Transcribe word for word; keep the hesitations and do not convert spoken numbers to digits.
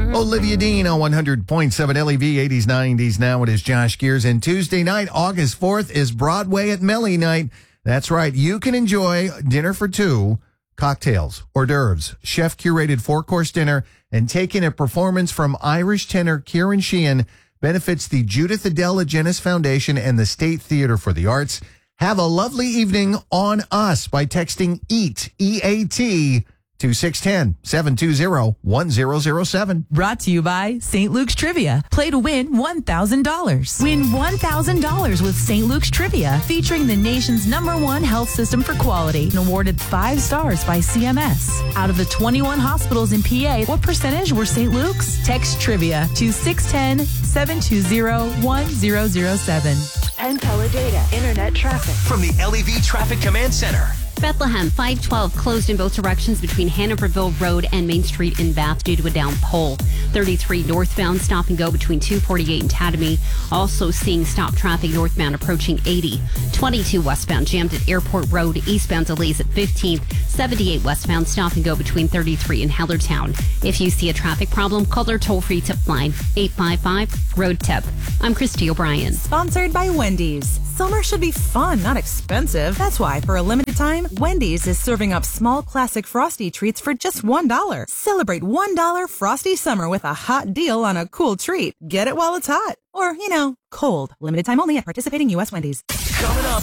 Olivia Dean on one hundred point seven L E V, eighties, nineties. Now it is Josh Gears. And Tuesday night, August fourth, is Broadway at Melly night. That's right. You can enjoy dinner for two, cocktails, hors d'oeuvres, chef-curated four-course dinner, and take in a performance from Irish tenor Kieran Sheehan. Benefits the Judith Adele Agenis Foundation and the State Theater for the Arts. Have a lovely evening on us by texting EAT, E A T, to six one zero, seven two zero, one zero zero seven. Brought to you by Saint Luke's Trivia. Play to win one thousand dollars. Win one thousand dollars with Saint Luke's Trivia, featuring the nation's number one health system for quality and awarded five stars by C M S. Out of the twenty-one hospitals in P A, what percentage were Saint Luke's? Text Trivia to six one zero, seven two zero, one zero zero seven. Penn Teledata Internet traffic. From the L E V Traffic Command Center. Bethlehem, five twelve closed in both directions between Hanoverville Road and Main Street in Bath due to a down pole. thirty-three northbound stop and go between two forty-eight and Tatamy. Also seeing stop traffic northbound approaching eighty. twenty-two westbound jammed at Airport Road. Eastbound delays at fifteenth. seventy-eight westbound stop and go between thirty-three and Hellertown. If you see a traffic problem, call our toll-free tip line eight five five, road tip. I'm Christy O'Brien. Sponsored by Wendy's. Summer should be fun, not expensive. That's why, for a limited time, Wendy's is serving up small classic Frosty treats for just one dollar. Celebrate one dollar Frosty Summer with a hot deal on a cool treat. Get it while it's hot. Or, you know, cold. Limited time only at participating U S Wendy's. Coming up.